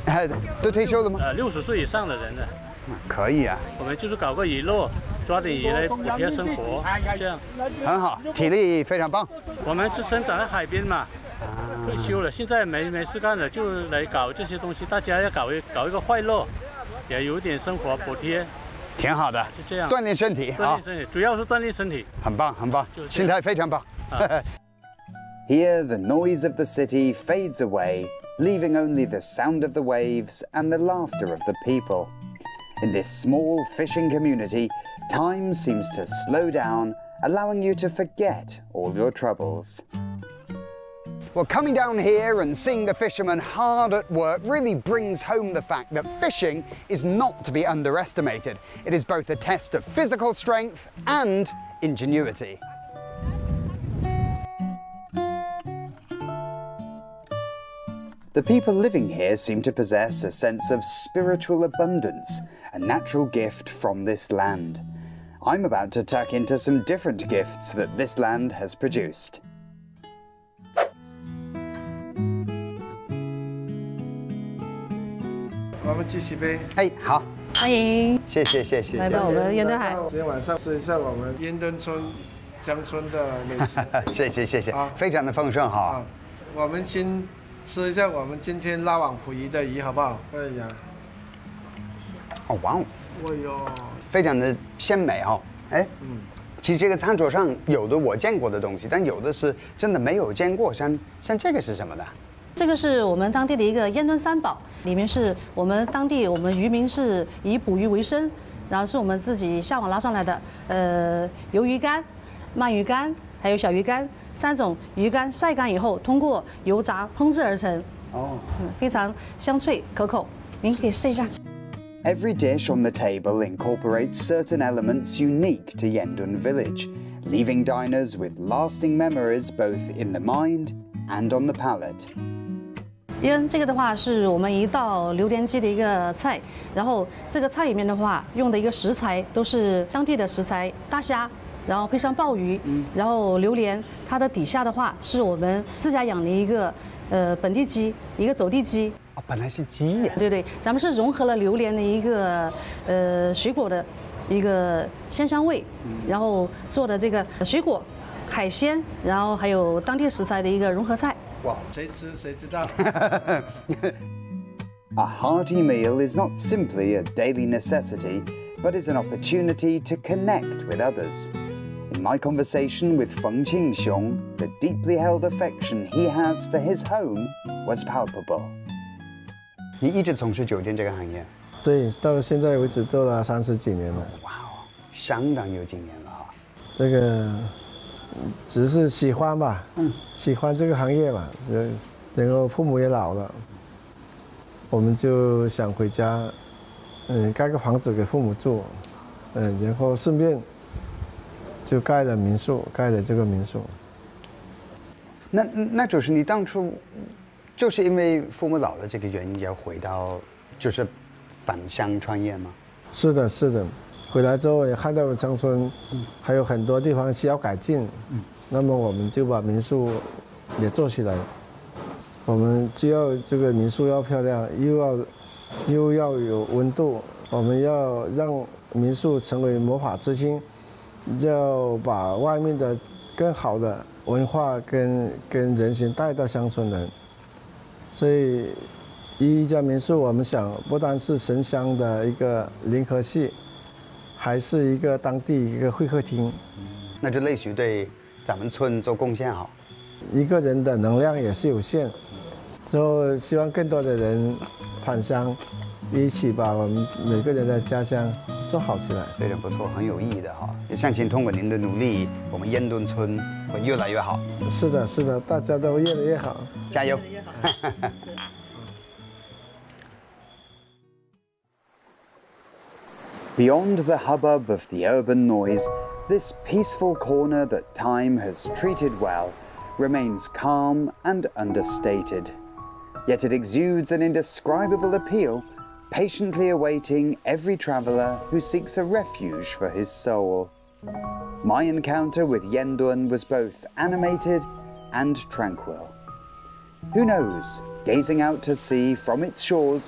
都退休了吗 ？60岁以上的人呢？ 可以啊。 我们就是搞个娱乐，抓点鱼来补贴生活，这样。 很好，体力非常棒。 我们是生长在海边嘛，退休了，现在没事干了，就来搞这些东西，大家要搞一个快乐，也有点生活补贴。 挺好的， 就这样锻炼身体， 锻炼身体，主要是锻炼身体。 很棒，很棒，心态非常棒。 Here, the noise of the city fades away, leaving only the sound of the waves and the laughter of the people. In this small fishing community, time seems to slow down, allowing you to forget all your troubles. Well, coming down here and seeing the fishermen hard at work really brings home the fact that fishing is not to be underestimated. It is both a test of physical strength and ingenuity. The people living here seem to possess a sense of spiritual abundance, a natural gift from this land. I'm about to tuck into some different gifts that this land has produced. 我们继续呗。 哎，好， 欢迎， 谢谢。 来到我们烟墩海。 今天晚上吃一下我们烟墩村乡村的美食。 谢谢，非常的丰盛哈。 我们先吃一下我们今天拉网捕鱼的鱼，好不好？哎呀， 哦哇哦， 哎呦， 非常的鲜美哈。哎，其实这个餐桌上有的我见过的东西，但有的是真的没有见过，像这个是什么的？ 这个是我们当地的一个烟墩三宝，里面是我们当地我们渔民是以捕鱼为生，然后是我们自己下网拉上来的，鱿鱼干、鳗鱼干还有小鱼干3种鱼干晒干以后，通过油炸烹制而成。哦，非常香脆可口，您可以试一下。 Every dish on the table incorporates certain elements unique to Yendun village, leaving diners with lasting memories both in the mind and on the palate. 这个的话是我们一道榴莲鸡的一个菜，然后这个菜里面的话用的一个食材都是当地的食材，大虾，然后配上鲍鱼，然后榴莲，它的底下的话是我们自家养的一个本地鸡，一个走地鸡。 哦，本来是鸡呀。 对，咱们是融合了榴莲的一个水果的一个鲜香味，然后做的这个水果、海鲜，然后还有当地食材的一个融合菜。 哇， 谁吃谁知道。 A hearty meal is not simply a daily necessity, but is an opportunity to connect with others. In my conversation with Feng Qingxiong, the deeply held affection he has for his home was palpable. 你一直从事酒店这个行业？ 对，到现在为止做了30几年了。 哇哦，相当有经验了哈。 这个只是喜欢吧，喜欢这个行业吧。然后父母也老了，我们就想回家，盖个房子给父母住，然后顺便就盖了民宿，盖了这个民宿。 那就是你当初就是因为父母老了这个原因要回到就是返乡创业吗？ 是的，回来之后也看到乡村还有很多地方需要改进，那么我们就把民宿也做起来。我们既要这个民宿要漂亮，又要有温度，我们要让民宿成为魔法之星，要把外面的更好的文化跟人情带到乡村人。所以一家民宿，我们想不单是神乡的一个联合系，还是一个当地一个会客厅。 那就类似于对咱们村做贡献好。 一个人的能量也是有限，之后希望更多的人返乡，一起把我们每个人的家乡做好起来。 非常不错，很有意义的哈。也相信通过您的努力，我们烟墩村会越来越好。 是的，大家都越来越好， 加油！ Beyond the hubbub of the urban noise, this peaceful corner that time has treated well remains calm and understated. Yet it exudes an indescribable appeal, patiently awaiting every traveller who seeks a refuge for his soul. My encounter with Yendun was both animated and tranquil. Who knows, gazing out to sea from its shores